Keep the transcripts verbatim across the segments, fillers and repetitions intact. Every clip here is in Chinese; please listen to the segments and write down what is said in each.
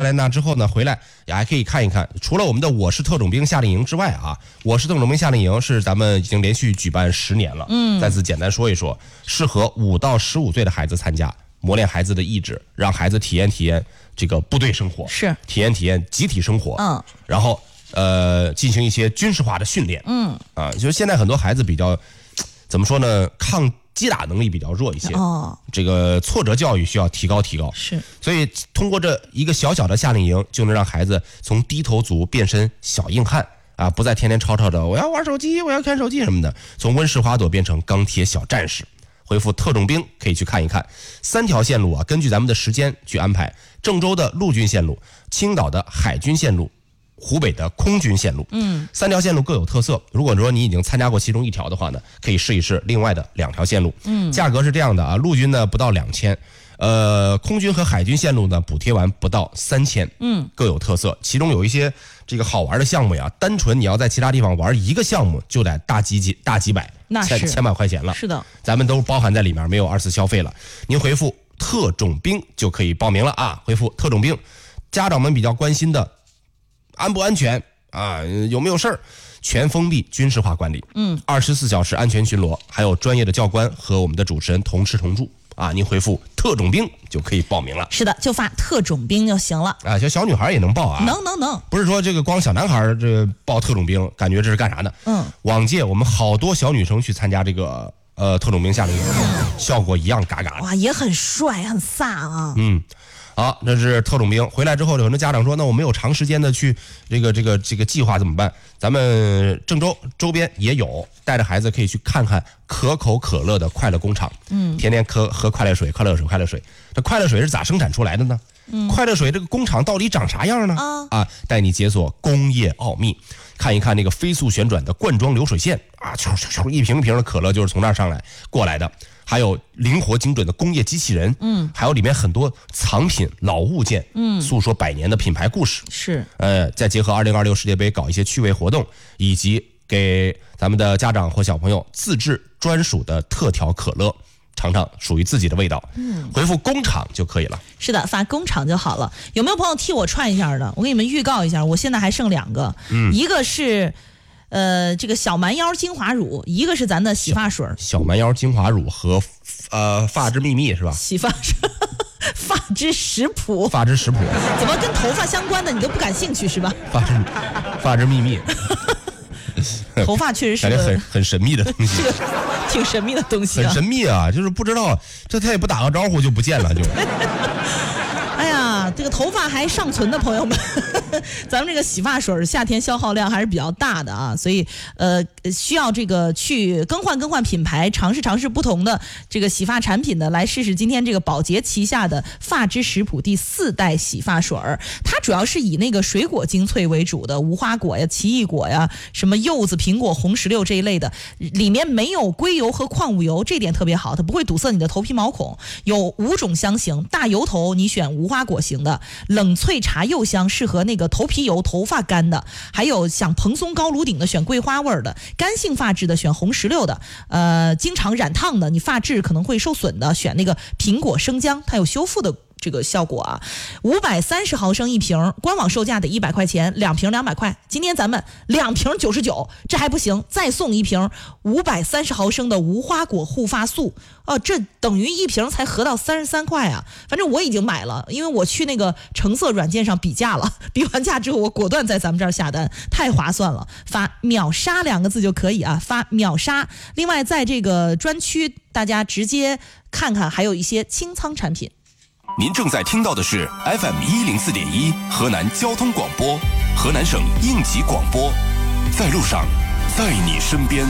莱纳之后呢，回来也还可以看一看。除了我们的我是特种兵夏令营之外啊，我是特种兵夏令营是咱们已经连续举办十年了。嗯，再次简单说一说，适合五到十五岁的孩子参加，磨练孩子的意志，让孩子体验体验这个部队生活， 是体验体验集体生活。 嗯， 然后呃进行一些军事化的训练。 嗯， 啊，就是现在很多孩子比较怎么说呢，抗击打能力比较弱一些。 哦， 这个挫折教育需要提高提高。 是， 所以通过这一个小小的夏令营，就能让孩子从低头族变身小硬汉啊，不再天天吵吵着我要玩手机，我要看手机什么的，从温室花朵变成钢铁小战士。回复特种兵可以去看一看，三条线路啊，根据咱们的时间去安排。郑州的陆军线路，青岛的海军线路，湖北的空军线路。嗯，三条线路各有特色。如果说你已经参加过其中一条的话呢，可以试一试另外的两条线路。嗯，价格是这样的啊，陆军呢不到两千，呃，空军和海军线路呢补贴完不到三千。嗯，各有特色。其中有一些这个好玩的项目呀，单纯你要在其他地方玩一个项目就得大几几大几百， 那是千千把块钱了。 是的， 咱们都包含在里面，没有二次消费了。您回复特种兵就可以报名了啊！回复特种兵，家长们比较关心的安不安全啊？有没有事儿？全封闭军事化管理，嗯，二十四小时安全巡逻，还有专业的教官和我们的主持人同吃同住啊！您回复特种兵就可以报名了。 是的，就发特种兵就行了啊！小小女孩也能报啊？ 能能能， 不是说这个光小男孩这报特种兵，感觉这是干啥呢？嗯，往届我们好多小女生去参加这个呃特种兵夏令营，效果一样嘎嘎的。 哇，也很帅很飒啊。 嗯。好，这是特种兵回来之后，有很多家长说，那我没有长时间的去这个这个这个计划怎么办？咱们郑州周边也有，带着孩子可以去看看可口可乐的快乐工厂。嗯，天天喝喝快乐水，快乐水，快乐水。这快乐水是咋生产出来的呢？嗯，快乐水这个工厂到底长啥样呢？啊啊，带你解锁工业奥秘，看一看那个飞速旋转的灌装流水线啊，唰唰唰，一瓶一瓶的可乐就是从那儿上来过来的。还有灵活精准的工业机器人，嗯，还有里面很多藏品老物件，嗯，诉说百年的品牌故事， 是， 呃，再结合二零二六世界杯搞一些趣味活动，以及给咱们的家长或小朋友自制专属的特调可乐，尝尝属于自己的味道。嗯，回复工厂就可以了。 是的，发工厂就好了。有没有朋友替我串一下的？我给你们预告一下，我现在还剩两个，嗯，一个是。呃，这个小蛮腰精华乳，一个是咱的洗发水， 小蛮腰精华乳和呃发之秘密是吧？ 洗发水，发之食谱， 发之食谱， 怎么跟头发相关的你都不感兴趣是吧？ 发之发之秘密， 头发确实是感觉很很神秘的东西， 挺神秘的东西、啊， 很神秘啊，就是不知道这他也不打个招呼就不见了就。 哎呀，这个头发还尚存的朋友们，咱们这个洗发水夏天消耗量还是比较大的啊，所以呃需要这个去更换更换品牌，尝试尝试不同的这个洗发产品的，来试试今天这个宝洁旗下的发之食谱第四代洗发水。它主要是以那个水果精粹为主的，无花果呀、奇异果呀、什么柚子、苹果、红石榴这一类的，里面没有硅油和矿物油，这点特别好，它不会堵塞你的头皮毛孔。有五种香型，大油头你选无花果型的，冷萃茶柚香适合那个头皮油、头发干的，还有想蓬松高颅顶的选桂花味的，干性发质的选红石榴的，呃，经常染烫的你发质可能会受损的选那个苹果生姜，它有修复的这个效果啊。五百三十毫升一瓶，官网售价得一百块钱，两瓶两百块。今天咱们两瓶九十九，这还不行，再送一瓶五百三十毫升的无花果护发素，哦，这等于一瓶才合到三十三块啊！反正我已经买了，因为我去那个橙色软件上比价了，比完价之后我果断在咱们这儿下单，太划算了。发秒杀两个字就可以啊，发秒杀。另外在这个专区大家直接看看，还有一些清仓产品。 您正在听到的是 F M 一零四点一河南交通广播，河南省应急广播，在路上，在你身边。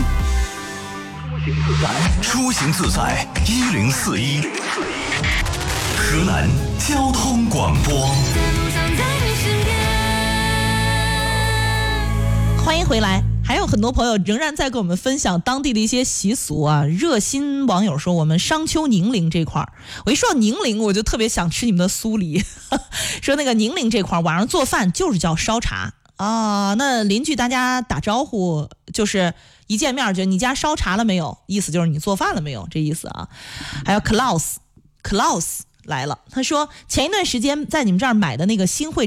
出行自在一零四一，河南交通广播。 欢迎回来。还有很多朋友仍然在跟我们分享当地的一些习俗啊。热心网友说，我们商丘宁陵这块儿，我一说到宁陵，我就特别想吃你们的酥梨。说那个宁陵这块儿晚上做饭就是叫烧茶啊。那邻居大家打招呼就是一见面就你家烧茶了没有，意思就是你做饭了没有，这意思啊。还有 Klaus Klaus 来了，他说前一段时间在你们这儿买的那个新会